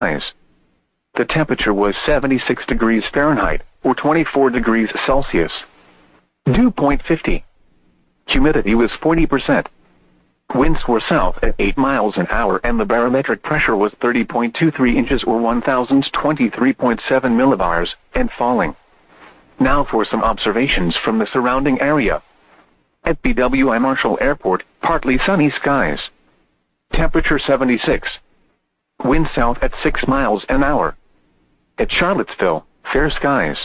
skies. The temperature was 76 degrees Fahrenheit, or 24 degrees Celsius. Dew point 50. Humidity was 40%. Winds were south at 8 miles an hour and the barometric pressure was 30.23 inches or 1023.7 millibars, and falling. Now for some observations from the surrounding area. At BWI Marshall Airport, partly sunny skies. Temperature 76. Wind south at 6 miles an hour. At Charlottesville, fair skies.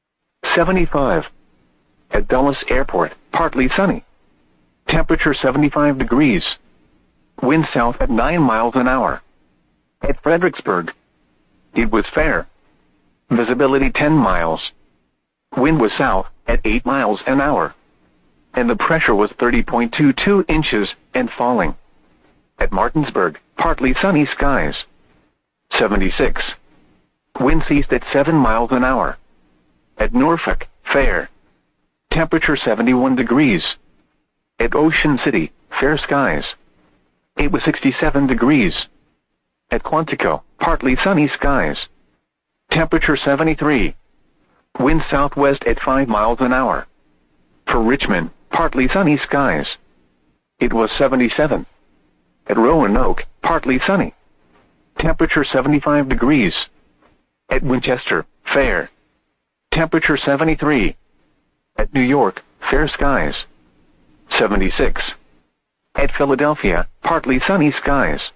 75. At Dulles Airport, partly sunny. Temperature 75 degrees. Wind south at 9 miles an hour. At Fredericksburg, it was fair. Visibility 10 miles. Wind was south at 8 miles an hour. And the pressure was 30.22 inches and falling. At Martinsburg, partly sunny skies. 76. Wind ceased at 7 miles an hour. At Norfolk, fair. Temperature 71 degrees. At Ocean City, fair skies. It was 67 degrees. At Quantico, partly sunny skies. Temperature 73. Wind southwest at 5 miles an hour. For Richmond, partly sunny skies. It was 77. At Roanoke, partly sunny. Temperature 75 degrees. At Winchester, fair. Temperature 73. At New York, fair skies. 76. At Philadelphia, partly sunny skies.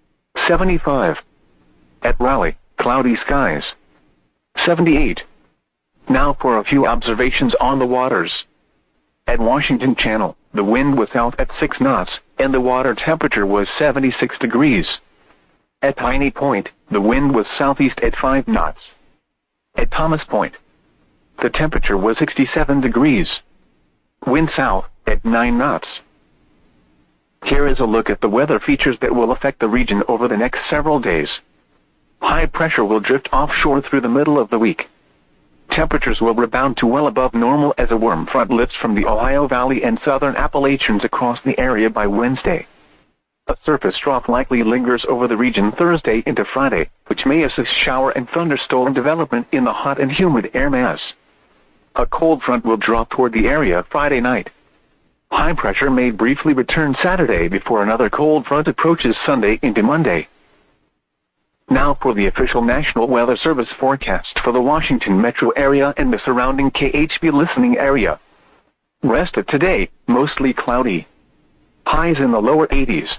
75. At Raleigh, cloudy skies. 78. Now for a few observations on the waters. At Washington Channel, the wind was south at 6 knots, and the water temperature was 76 degrees. At Piney Point, the wind was southeast at 5 knots. At Thomas Point, the temperature was 67 degrees. Wind south at 9 knots. Here is a look at the weather features that will affect the region over the next several days. High pressure will drift offshore through the middle of the week. Temperatures will rebound to well above normal as a warm front lifts from the Ohio Valley and southern Appalachians across the area by Wednesday. A surface trough likely lingers over the region Thursday into Friday, which may assist shower and thunderstorm development in the hot and humid air mass. A cold front will drop toward the area Friday night. High pressure may briefly return Saturday before another cold front approaches Sunday into Monday. Now for the official National Weather Service forecast for the Washington metro area and the surrounding KHB listening area. Rest of today, mostly cloudy. Highs in the lower 80s.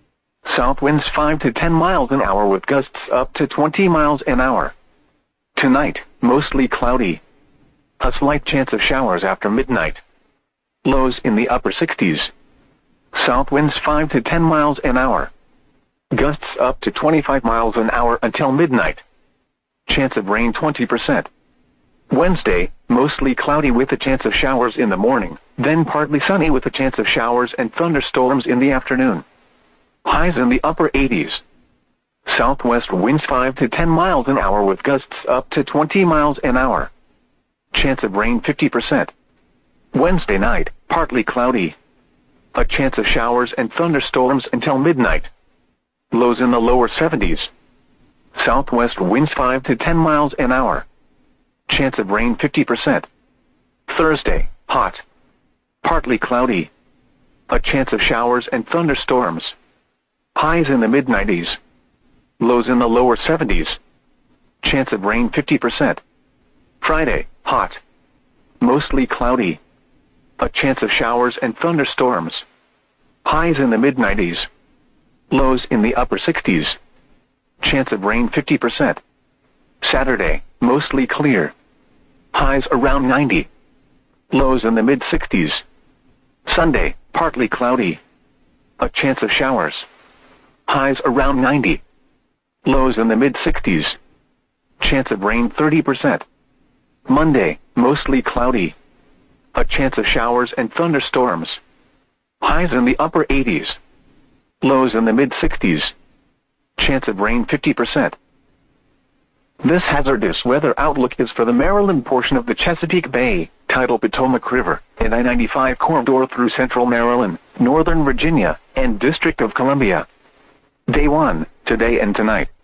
South winds 5 to 10 miles an hour with gusts up to 20 miles an hour. Tonight, mostly cloudy. A slight chance of showers after midnight. Lows in the upper 60s. South winds 5 to 10 miles an hour. Gusts up to 25 miles an hour until midnight. Chance of rain 20%. Wednesday, mostly cloudy with a chance of showers in the morning, then partly sunny with a chance of showers and thunderstorms in the afternoon. Highs in the upper 80s. Southwest winds 5 to 10 miles an hour with gusts up to 20 miles an hour. Chance of rain 50%. Wednesday night, partly cloudy. A chance of showers and thunderstorms until midnight. Lows in the lower 70s. Southwest winds 5 to 10 miles an hour. Chance of rain 50%. Thursday, hot. Partly cloudy. A chance of showers and thunderstorms. Highs in the mid-90s. Lows in the lower 70s. Chance of rain 50%. Friday, hot. Mostly cloudy. A chance of showers and thunderstorms. Highs in the mid-90s. Lows in the upper 60s. Chance of rain 50%. Saturday, mostly clear. Highs around 90. Lows in the mid-60s. Sunday, partly cloudy. A chance of showers. Highs around 90. Lows in the mid-60s. Chance of rain 30%. Monday, mostly cloudy. A chance of showers and thunderstorms. Highs in the upper 80s. Lows in the mid-60s. Chance of rain 50%. This hazardous weather outlook is for the Maryland portion of the Chesapeake Bay, tidal Potomac River, and I-95 corridor through central Maryland, northern Virginia, and District of Columbia. Day 1, today and tonight.